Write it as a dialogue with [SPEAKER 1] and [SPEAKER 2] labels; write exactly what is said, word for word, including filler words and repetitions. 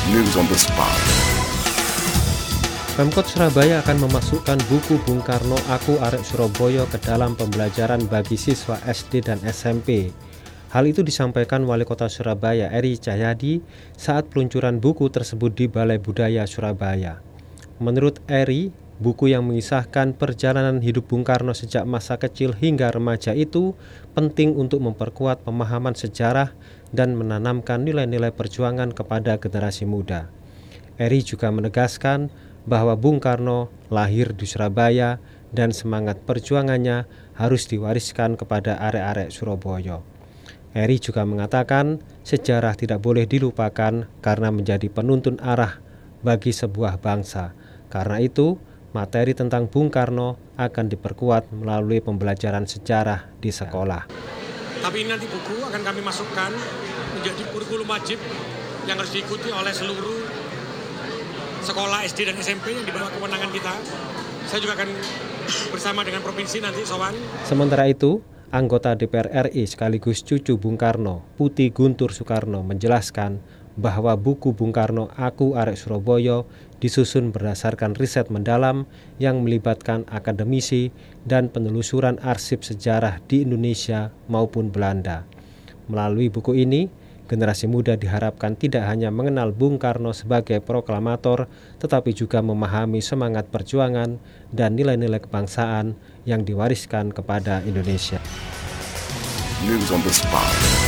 [SPEAKER 1] News on the spot.
[SPEAKER 2] Pemkot Surabaya akan memasukkan buku Bung Karno Aku Arek Surabaya ke dalam pembelajaran bagi siswa S D dan S M P. Hal itu disampaikan Wali Kota Surabaya Eri Cahyadi saat peluncuran buku tersebut di Balai Budaya Surabaya. Menurut Eri, buku yang mengisahkan perjalanan hidup Bung Karno sejak masa kecil hingga remaja itu penting untuk memperkuat pemahaman sejarah dan menanamkan nilai-nilai perjuangan kepada generasi muda. Eri juga menegaskan bahwa Bung Karno lahir di Surabaya dan semangat perjuangannya harus diwariskan kepada arek-arek Surabaya. Eri juga mengatakan sejarah tidak boleh dilupakan karena menjadi penuntun arah bagi sebuah bangsa. Karena itu, materi tentang Bung Karno akan diperkuat melalui pembelajaran sejarah di sekolah.
[SPEAKER 3] Tapi ini nanti buku akan kami masukkan menjadi kurikulum wajib yang harus diikuti oleh seluruh sekolah S D dan S M P yang di bawah kewenangan kita. Saya juga akan bersama dengan provinsi nanti sowan.
[SPEAKER 2] Sementara itu, anggota D P R R I sekaligus cucu Bung Karno, Putih Guntur Soekarno menjelaskan bahwa buku Bung Karno Aku Arek Surabaya disusun berdasarkan riset mendalam yang melibatkan akademisi dan penelusuran arsip sejarah di Indonesia maupun Belanda. Melalui buku ini, generasi muda diharapkan tidak hanya mengenal Bung Karno sebagai proklamator, tetapi juga memahami semangat perjuangan dan nilai-nilai kebangsaan yang diwariskan kepada Indonesia.
[SPEAKER 1] News on the spot.